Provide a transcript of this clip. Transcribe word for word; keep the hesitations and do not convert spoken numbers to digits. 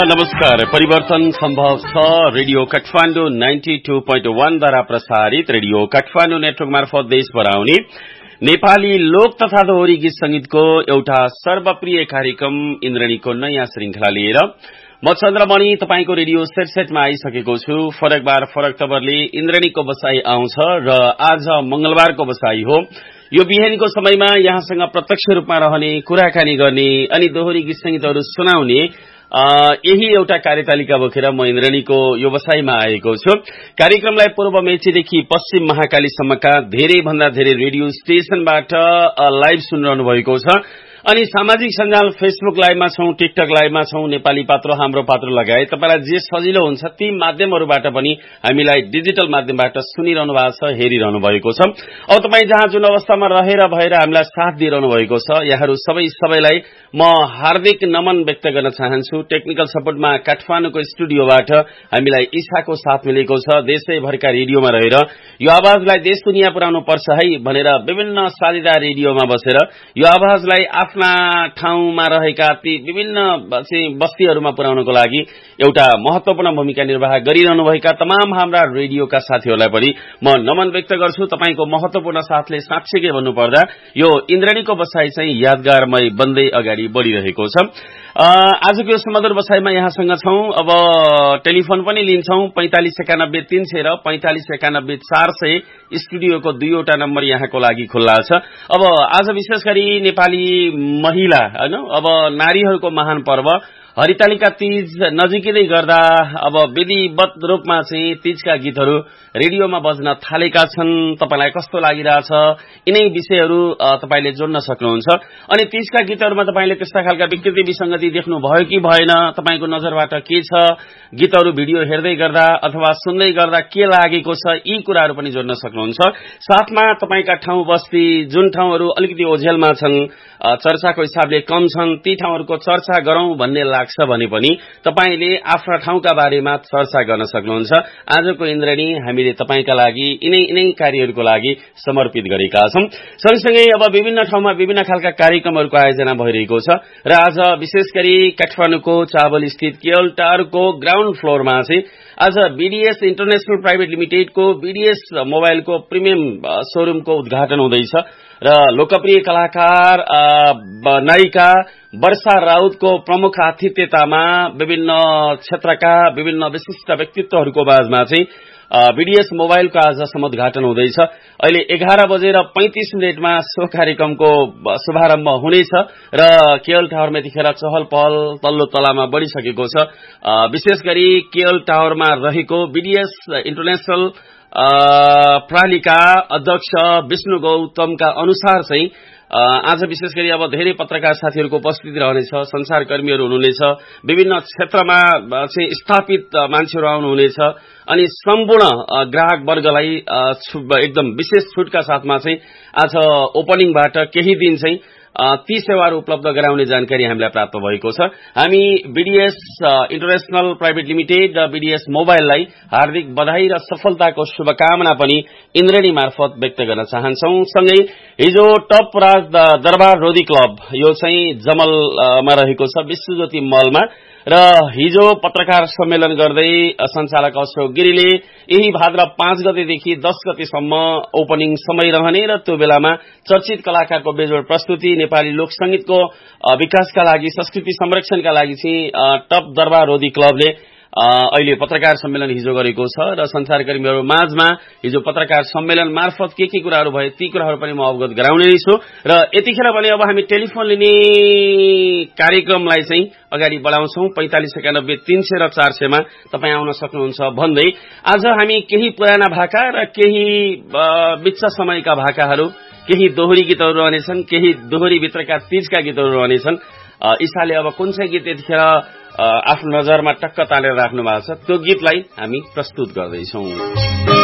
नमस्कार। परिवर्तन सम्भव छ radio Kathmandu ninety two point वन द्वारा प्रसारित रेडियो काठमाडौँ नेटवर्क मार्फत देशभर आउने नेपाली लोक तथा दोहोरी गीत संगीतको एउटा सर्वप्रिय कार्यक्रम इन्द्रणीको नयाँ श्रृंखला लिएर म चन्द्रमणि तपाईको रेडियो सेटसेटमा आइसकेको छु। फरक बार फरक तवरले इन्द्रणीको बसाई आउँछ र आज मंगलबारको बसाई हो। यो बिहानीको समयमा यहाँसँग प्रत्यक्ष रूपमा रहने, कुराकानी गर्ने अनि दोहोरी गीत संगीतहरू सुनाउने यही एउटा कार्यतालिका बोकेर म इन्द्रणीको यो बसाईमा आएको छु। कार्यक्रमलाई पूर्व मेचीदेखि पश्चिम महाकालीसम्मका धेरै भन्दा धेरै रेडियो स्टेशनबाट लाइभ सुनिरहनु भएको छ अनि सामाजिक सञ्जाल फेसबुक लाइभमा छौं, टिकटक लाइभमा छौं, नेपाली पात्रो हाम्रो पात्रो लगाए तपाईलाई जे सजिलो हुन्छ ती माध्यमहरुबाट पनि हामीलाई डिजिटल माध्यमबाट सुनिरहनु भएको छ, हेरिरहनु भएको छ। अब तपाई जहाँ जुन अवस्थामा रहेर भएर हामीलाई साथ दिइरहनु भएको छ, यहाँहरु सबै सबैलाई म हार्दिक नमन व्यक्त गर्न चाहन्छु। टेक्निकल सपोर्टमा काठमाडौँको स्टुडियोबाट हामीलाई ईशाको साथ मिलेको छ। देशैभरका रेडियोमा रहेर यो आवाजलाई देश दुनिया पुर्याउनु पर्छ है भनेर विभिन्न साझेदार रेडियोमा बसेर यो आवाजलाई आफ्ना ठाउँमा रहेका ती विभिन्न बस्तीहरूमा पुर्याउनको लागि एउटा महत्वपूर्ण भूमिका निर्वाह गरिरहनु भएका तमाम हाम्रा रेडियोका साथीहरूलाई पनि म नमन व्यक्त गर्छु। तपाईको महत्वपूर्ण साथले साँच्चै भन्नुपर्दा यो इन्द्रणीको बसाई चाहिँ यादगारमय बन्दै अगाडि बढ़िरहेको छ। आजको यो सुमधुर बसाईमा यहाँसँग छौं। अब टेलिफोन पनि लिन्छौं पैंतालीस एकानब्बे तीन सय र पैंतालीस एकानब्बे चार सय स्टुडियोको दुईवटा नम्बर यहाँको लागि खुल्ला छ। अब आज विशेष गरी नेपाली महिला हैन अब नारीहरूको महान पर्व हरितालिका तीज नजिकै गर्दा अब विधिवत रूपमा चाहिँ तीजका गीतहरू रेडियोमा बज्न थालेका छन्। तपाईलाई कस्तो लागिरहेछ यिनै विषयहरू तपाईले जोड्न सक्नुहुन्छ। अनि तीजका गीतहरूमा तपाईले त्यस्ता खालका विकृति विसंगति देख्नु भयो कि भएन, तपाईको नजरबाट के छ, गीतहरू भिडियो हेर्दै गर्दा अथवा सुन्दै गर्दा के लागेको छ, यी कुराहरू पनि जोड्न सक्नुहुन्छ। साथमा तपाईका ठाउँ बस्ती जुन ठाउँहरू अलिकति ओझेलमा छन्, चर्चाको हिसाबले कम छन्, ती ठाउँहरूको चर्चा गरौं भन्ने लाग्छ भने पनि तपाईले आफ्ना ठाउँका बारेमा चर्चा गर्न सक्नुहुन्छ। आजको इन्द्रणी हामीले तपाईका लागि यिनै यिनै कार्यहरूको लागि समर्पित गरेका छौं। सँगसँगै अब विभिन्न ठाउँमा विभिन्न खालका कार्यक्रमहरूको आयोजना भइरहेको छ र आज विशेष गरी काठमाडौँको चावल स्थित केएल टावरको ग्राउन्ड फ्लोरमा चाहिँ आज बीडीएस इन्टरनेशनल प्राइभेट लिमिटेडको बीडीएस मोबाइलको प्रिमियम शोरूमको उद्घाटन हुँदैछ र लोकप्रिय कलाकार नायिका वर्षा राउतको प्रमुख आतिथ्यतामा विभिन्न क्षेत्रका विभिन्न विशिष्ट व्यक्तित्वहरूको बाजमा चाहिँ बीडीएस मोबाइलको आज समुद्घाटन हुँदैछ। अहिले एघार बजेर पैंतीस मिनटमा सो कार्यक्रमको शुभारम्भ हुनेछ र केएल टावरमा यतिखेर चहल पहल तल्लो तलामा बढ़िसकेको छ। विशेष गरी केएल टावरमा रहेको बीडीएस इन्टरनेशनल प्रालिका अध्यक्ष विष्णु गौतमका अनुसार चाहिँ आज विशेष गरी अब धेरै पत्रकार साथीहरूको उपस्थिति रहनेछ, संचारकर्मीहरू हुनुहुनेछ, विभिन्न क्षेत्रमा चाहिँ स्थापित मान्छेहरू आउनुहुनेछ अनि सम्पूर्ण ग्राहक वर्गलाई एकदम विशेष छुटका साथमा चाहिँ आज ओपनिङबाट केही दिन चाहिँ ती सेवाहरू उपलब्ध गराउने जानकारी हामीलाई प्राप्त भएको छ। हामी बीडीएस इन्टरनेशनल प्राइभेट लिमिटेड र बीडीएस मोबाइललाई हार्दिक बधाई र सफलताको शुभकामना पनि इन्द्रणी मार्फत व्यक्त गर्न चाहन्छौं। सँगै हिजो टप राज दरबार रोधी क्लब यो चाहिँ जमलमा रहेको छ विश्वज्योति मलमा र हिजो पत्रकार सम्मेलन गर्दै संचालक अशोक गिरीले यही भाद्र पाँच गतेदेखि दस गतेसम्म ओपनिङ समय रहने र त्यो बेलामा चर्चित कलाकारको बेजोड प्रस्तुति नेपाली लोक संगीतको विकासका लागि संस्कृति संरक्षणका लागि चाहिँ टप दरबार रोधी क्लबले अहिले पत्रकार सम्मेलन हिजो गरेको छ र संचारकर्मीहरू माझमा हिजो पत्रकार सम्मेलन मार्फत के के कुराहरू भए ती कुराहरू पनि म अवगत गराउने नै छु र यतिखेर भने अब हामी टेलिफोन लिने कार्यक्रमलाई चाहिँ अगाडि बढाउँछौं। पैंतालीस एकानब्बे तीन सय र चार सय मा तपाई आउन सक्नुहुन्छ भन्दै आज हामी केही पुराना भाका र केही बिच्चा समयका भाकाहरू, केही दोहोरी गीतहरू रहनेछन्, केही दोहोरी भित्रका तीजका गीतहरू रहनेछन्। ईशाले अब कुन चाहिँ गीत यतिखेर आफ्नो नजरमा टक्क तालेर राख्नु भएको छ त्यो गीतलाई हामी प्रस्तुत गर्दैछौं।